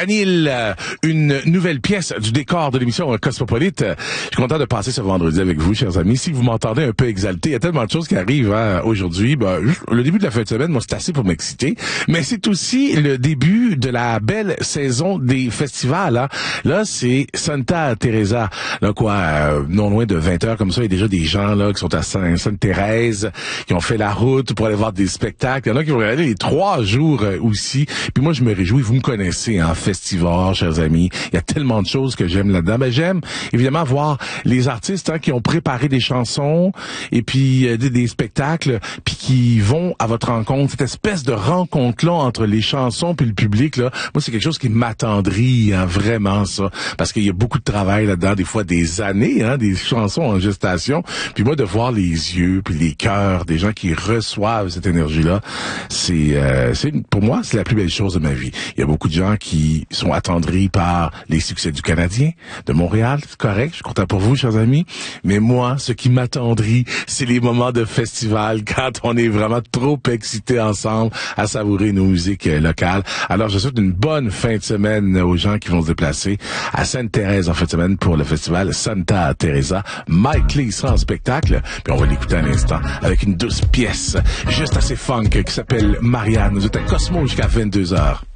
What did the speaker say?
Chanil, une nouvelle pièce du décor de l'émission Cosmopolite. Je suis content de passer ce vendredi avec vous, chers amis. Si vous m'entendez un peu exalté, il y a tellement de choses qui arrivent aujourd'hui. Le début de la fin de semaine, moi, c'est assez pour m'exciter. Mais c'est aussi le début de la belle saison des festivals. Hein. Là, c'est Santa Teresa. Là, non loin de 20 heures comme ça, il y a déjà des gens là qui sont à Sainte-Thérèse, qui ont fait la route pour aller voir des spectacles. Il y en a qui vont regarder les 3 jours aussi. Puis moi, je me réjouis. Vous me connaissez, hein, festival, chers amis. Il y a tellement de choses que j'aime là-dedans. J'aime évidemment voir les artistes qui ont préparé des chansons et puis des spectacles, puis qui vont à votre rencontre. Cette espèce de rencontre-là entre les chansons puis le public, là, moi, c'est quelque chose qui m'attendrit, hein, vraiment ça. Parce qu'il y a beaucoup de travail là-dedans, des fois des années, hein, des chansons en gestation. Puis moi, de voir les yeux puis les cœurs des gens qui reçoivent cette énergie-là, c'est pour moi, c'est la plus belle chose de ma vie. Il y a beaucoup de gens qui sont attendris par les succès du Canadien, de Montréal, c'est correct, je suis content pour vous, chers amis, mais moi, ce qui m'attendrit, c'est les moments de festival, quand on est vraiment trop excités ensemble à savourer nos musiques locales. Alors, je souhaite une bonne fin de semaine aux gens qui vont se déplacer à Sainte-Thérèse en fin de semaine pour le festival Santa Teresa. Mike Lee sera en spectacle, puis on va l'écouter un instant avec une douce pièce juste assez funk qui s'appelle Marianne. Vous êtes à Cosmo jusqu'à 22h.